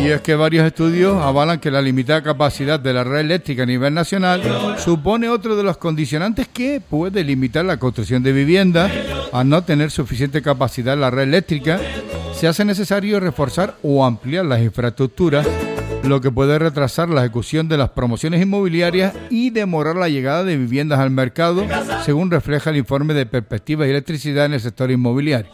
Y es que varios estudios avalan que la limitada capacidad de la red eléctrica a nivel nacional supone otro de los condicionantes que puede limitar la construcción de viviendas. Al no tener suficiente capacidad en la red eléctrica, se hace necesario reforzar o ampliar las infraestructuras, lo que puede retrasar la ejecución de las promociones inmobiliarias y demorar la llegada de viviendas al mercado, según refleja el informe de Perspectivas y Electricidad en el sector inmobiliario.